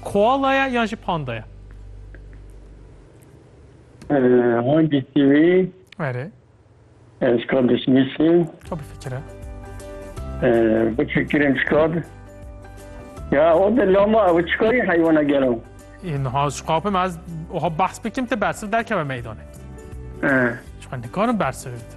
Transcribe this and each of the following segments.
koalaya yan jî pandaya? Hangisi wî? Erê. Ez kardeşimisin. Çok bir fikir ha. Bu fikirim çıkar. Ya o da lama o çıkarı hayvana gelem. اینها شقاپم از اوها بحث بکنیم تا برسر در که به میدانه شقا نکارم برسر بید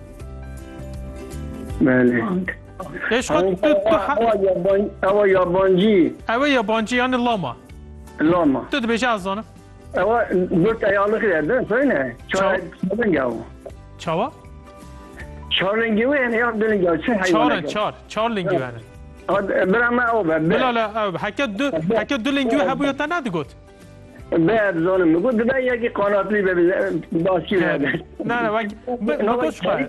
بله شقا او یابانجی او یابانجی یعنی لاما لاما تو بیشه از دانم او دو ایاله کرده سوینه چهار رنگاو چاوا؟ چهار رنگیو یعنی یا دو لنگاو چه حیوانه چهار لنگیو هنه برام او بلا لا حکا دو لنگیو هبو تا ندگوت بعد ظالم میگه دو یکی قاناتلی به داشتی نه نکوش خواهد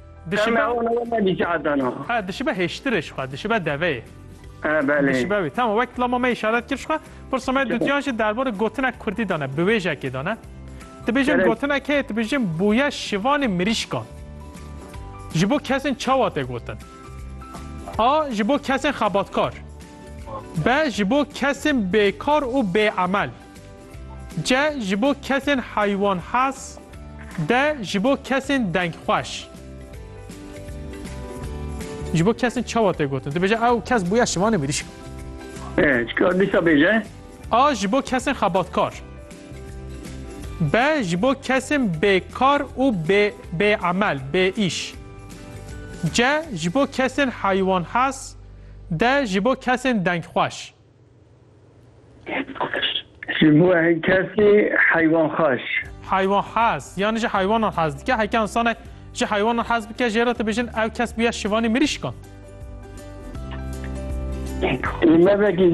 دشبه هشترش خواهد دشبه دوه بله دشبه بی تمام وقت لما ما اشارت کرش خواهد پرسامه دوتیانش درباره گوتنه کردی دانه بویجه که دانه تبیجم گوتنه که تبیجم بویه شوان مریش کن جبو کسین چاواته گوتن جبو کسین خباتکار جبو کسین بیکار و بی عمل جبو کسین حیوان هست جبو کسین دنگ خوش جبو کسین چاواته گوتن تو بجه او کس بویا شوانه میریش چکار دیسا بجه؟ جبو کسین خباتکار جبو کسین بیکار و بی عمل بی ایش جبو کسین حیوان هست جبو کسین دنگ خوش جبو کسی حیوان خوش حیوان هست یعنی چه حیوان هست که هیچ انسان چه حیوان هست که جرات بجن او کس بیا شوانی میریش کن مبکی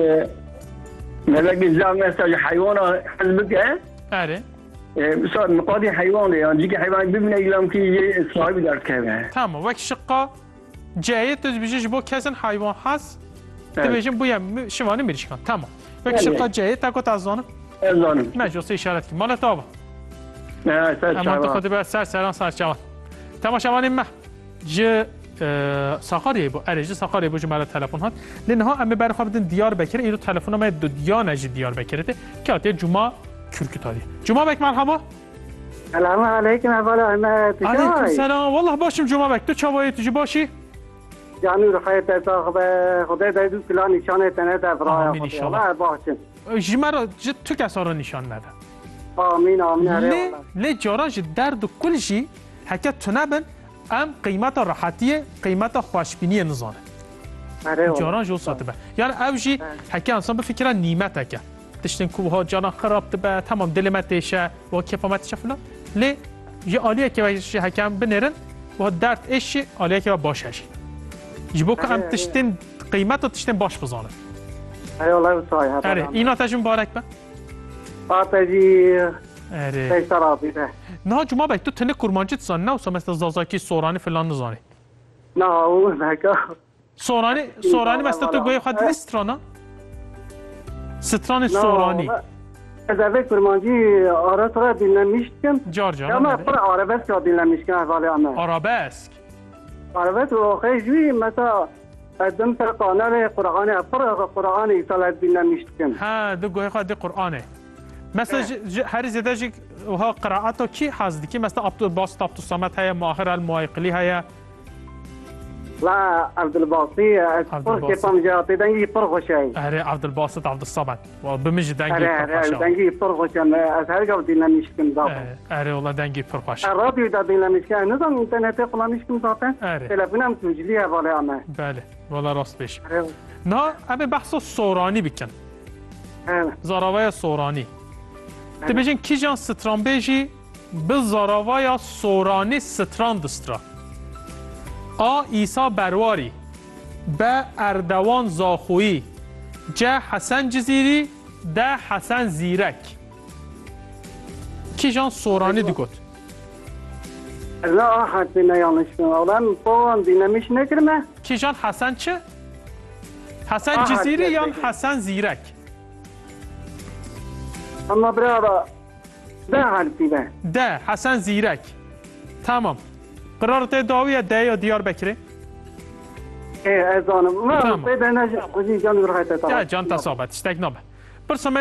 زاب مثلا حیوان هست بکه آره صار مقادی حیوان یعنی که حیوان ببینه ایلام که یه صاحبی داره که تمام وقت شقا جایی تو بجی جبو کسن حیوان هست تو بجن بیا شوانی میریش کن تمام وقت شقا جایی تا کت از دانم مجلس اشارت کی مال تو نه اما تو خود به سر جوان تماشاوان ما ج ساخاری بو ارج ساخاری بو جمله تلفن هات لنها ام بر خو بدن دیار بکر ایرو تلفن ما دو دیانه دیار بکرته که ات جمعه کürkütاری جمعه بک مرحبا سلام علیکم اولا احمد علیکم سلام والله باشم جمعه بک تو چاوای تو باشی جانو رو خیرت صاحب خدای دایدو کلا نشانه تنه در برای خدا باشم جمعه تو کسا رو نشان نده آمین لی جاراج درد و کل شی حکت تو نبن ام قیمت راحتیه قیمت خوشبینی نزانه جاراج او ساته به یعنی اوجی حکت انسان به فکر نیمت که تشتن کوها جانا خراب به تمام دلمتشه و کفامتشه فلان لی یه عالیه که حکم بنرن و درد ایش عالیه که باشش جبو که ام تشتن قیمت و تشتن باش بزانه اینا تجون بارک به آتجی نه جمعه بک تو تنه کرمانچی تزانی نه مثل زازاکی سورانی فلان نزانی نه اون نکا سورانی مثل تو گوی خواهد سترانا ستران سورانی از اوه کرمانچی آرات را دیل نمیشکم جار اما پر آرابسک را دیل نمیشکم احوالی همه آرابسک و خیلی مثلا دم سر قانال قرآن پر قرآن ایسال دیل نمیشکم ها دو گوی خواهد قرآنه مثلا هر زیاده جی وها قراءته کی حاضر کی مثلا عبدالباسط عبدالصمد هيا ماهر المواقلي هيا لا عبدالباسط که پامجاتی دنگی پر خوشای اره عبدالباسط عبدالصمد و بمجد دنگی پر خوش دنگی پر خوشم از هر جا دیل نمیشکم ذاتا اره والله دنگی پر خوش رادیو دا دیل نمیشکم نظام اینترنت قلا میشکم ذاتا تلفنم توجیلی حواله همه بله والله راست بش نه ابي بحث سورانی بکن زاراوای سورانی تبیجین کی جان ستران بیجی به زاراوای سورانی ستران دسترا ایسا برواری به اردوان زاخویی جه حسن جزیری ده حسن زیرک کی جان سورانی دیگوت لا احد دینا یانش کنم اولم باوان دینمیش نکرمه کی جان حسن چه؟ حسن جزیری یا حسن زیرک اما برای ده حرفی ده حسن زیرک تمام قرارت داویه ده یا دیار بکره از آنم ما پیدا نجا خوشی جان رو خیلی جان تصابت اشتک نامه